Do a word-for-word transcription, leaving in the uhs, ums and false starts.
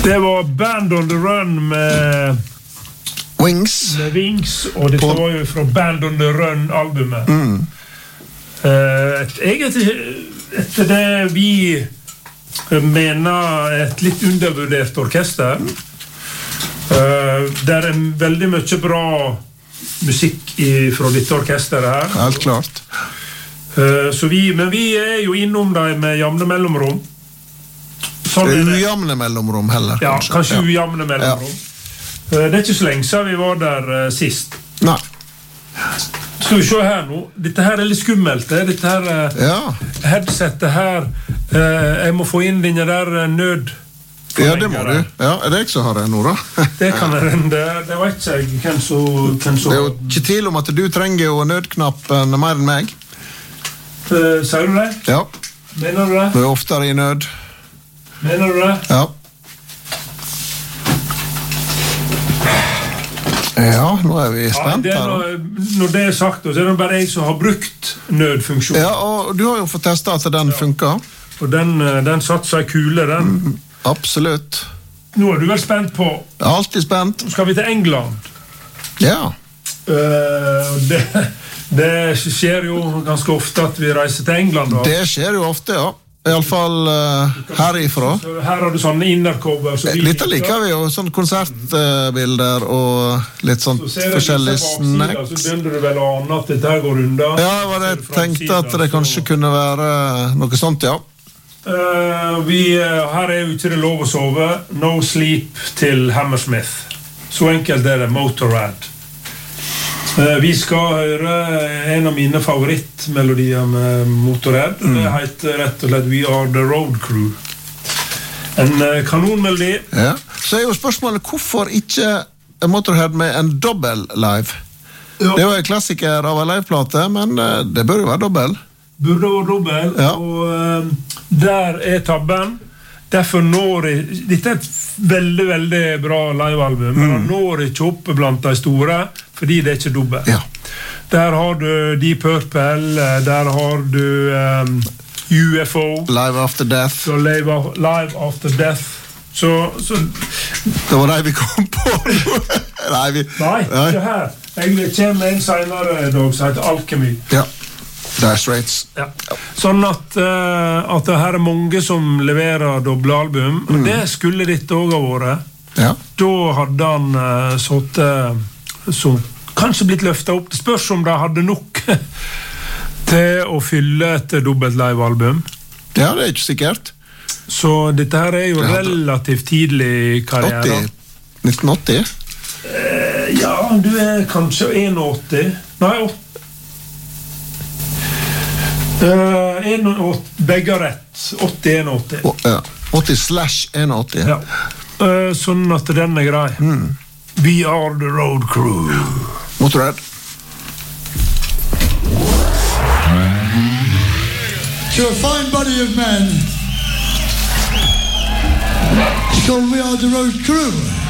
Det var Band on the Run med Wings. Med Wings, og det var jo fra Band on the Run-albumet. Mm. Uh, et, egentlig, etter det vi mener et litt undervurdert orkester, uh, det er en veldig mye bra musikk i, fra dette orkesteret her. Helt klart. Uh, så vi, men vi er jo innom dem med jamne mellomrom. Sånn det er ujamne mellomrom heller. Ja, kanskje, kanskje ja. ujamne mellomrom. Ja. Det er ikke så lenge siden vi var der uh, sist. Nei. Skal vi se her nå. Dette her er litt skummelt. Dette her uh, ja. headsetet her. Uh, jeg må få inn denne der uh, nød. Ja, det må du. Ja, er det jeg som har det nå, da? Det kan jeg rende. Det vet ikke jeg hvem som... Det er jo ikke tvil om at du trenger jo nødknappen mer enn meg. Uh, sier du det? Ja. Mener du det? Du er oftere i nød. Mener du det? Ja. Ja, nå er vi spent ja, her. Når, når det er sagt, så er det bare jeg som har brukt nødfunksjon. Ja, og du har jo fått testet at den ja. funker. For den, den satt seg kule, den. Mm, absolutt. Nå er du vel spent på... Jeg er alltid spent. Nå skal vi til England. Ja. Uh, det, det skjer jo ganske ofte at vi reiser til England. Da. Det skjer jo ofte, ja. I alle fall uh, herifra. Her har du sånne innercover. Så litt liker vi jo, sånne konsertbilder og litt sånt så forskjellig snacks. Så begynner du vel å ane at dette her går unna. Ja, var det jeg tenkte at det kanskje kunne være noe sånt, ja. Uh, vi, uh, her er jo ikke det lov å sove. No Sleep til Hammersmith. Så enkelt er det, Motorrad. Uh, vi skal høre en av mine favorittmelodier med Motorhead. Mm. Det heter rett og slett We Are The Road Crew. En uh, kanonmelodi. Ja. Så er jo spørsmålet, hvorfor ikke Motorhead med en dobbel live? Ja. Det er jo en klassiker av en liveplate, men uh, det bør jo være dobbel. Burde være dobbel, ja. Og uh, der er tabben. Derfor når jeg... Dette er et veldig, veldig bra livealbum, men han når ikke opp blant de store, fordi det er ikke dobbelt. Ja. Der har du Deep Purple, der har du um, U F O. Live After Death. Så live, live After Death. Så, så... Det var det vi kom på. Nei, vi... Nei, Nei, det her. Jeg kommer en senere dag som heter Alchemy. Ja. Dire Straits. Ja. Sånn at, uh, at det her er mange som leverer dobbelalbum, og mm. det skulle dette også ha vært. Ja. Da hadde han uh, sittet som kanskje blitt løftet opp. Det spørs om de hadde nok til å fylle et dobbelt live-album. Ja, det er ikke sikkert. Så dette her er jo relativt tidlig karriere. nitten åtti? Uh, ja, du er kanskje åtti. Nei, åtti. Uh, åtti, begge rett. åtti åtti. Oh, ja. åtti slash åtti. Ja. Uh, sånn at den er grei. Mm. We Are The Road Crew. Motorhead. To a fine body of men. It's called We Are The Road Crew.